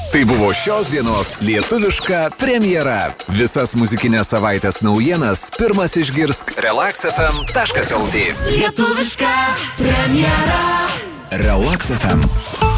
Tai buvo šios dienos lietuviška premjera. Visas muzikinės savaitės naujienas pirmas išgirsk relaxfm.lt. Lietuviška premjera. Relax FM.